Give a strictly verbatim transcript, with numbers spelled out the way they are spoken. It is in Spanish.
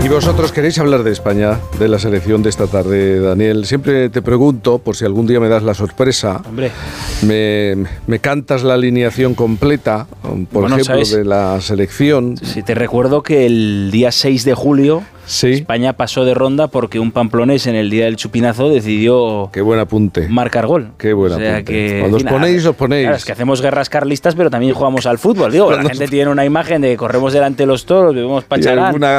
Y vosotros queréis hablar de España, de la selección de esta tarde, Daniel. Siempre te pregunto, por si algún día me das la sorpresa, Hombre. Me, me cantas la alineación completa, por Bueno, ejemplo, ¿sabes? de la selección. Si te recuerdo que el día seis de julio Sí. España pasó de ronda porque un pamplonés en el día del chupinazo decidió Qué buen apunte. marcar gol. Qué buen O sea apunte. que, Cuando en fin, os ponéis, os ponéis. Claro, es que hacemos guerras carlistas, pero también jugamos al fútbol. Digo, la Cuando gente os- tiene una imagen de corremos delante de los toros, bebemos Y pacharán. alguna